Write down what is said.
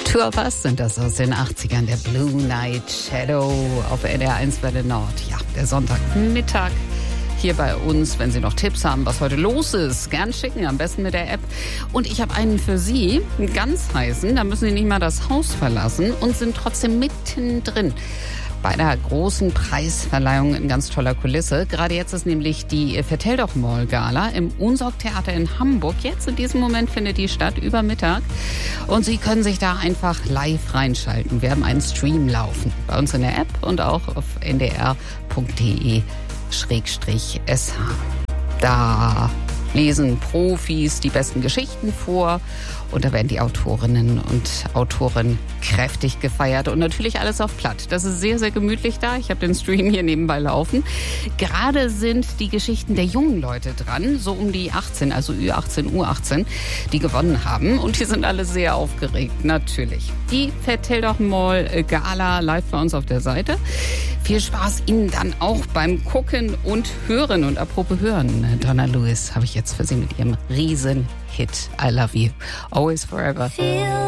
Two of Us sind das aus den 80ern, der Blue Night Shadow auf NDR1 Welle Nord. Ja, der Sonntagmittag hier bei uns. Wenn Sie noch Tipps haben, was heute los ist, gern schicken, am besten mit der App. Und ich habe einen für Sie, einen ganz heißen. Da müssen Sie nicht mal das Haus verlassen und sind trotzdem mittendrin bei der großen Preisverleihung in ganz toller Kulisse. Gerade jetzt ist nämlich die Vertell doch Mall Gala im Unsorg-Theater in Hamburg. Jetzt in diesem Moment findet die statt, über Mittag. Und Sie können sich da einfach live reinschalten. Wir haben einen Stream laufen bei uns in der App und auch auf ndr.de/sh. Da lesen Profis die besten Geschichten vor und da werden die Autorinnen und Autoren kräftig gefeiert und natürlich alles auf Platt. Das ist sehr, sehr gemütlich da. Ich habe den Stream hier nebenbei laufen. Gerade sind die Geschichten der jungen Leute dran, so um die 18, also Ü18, U18, die gewonnen haben und die sind alle sehr aufgeregt, natürlich. Die Vertell doch Mall Gala live bei uns auf der Seite. Viel Spaß Ihnen dann auch beim Gucken und Hören. Und apropos Hören, Donna Lewis habe ich jetzt für Sie mit ihrem Riesen-Hit I Love You, Always Forever.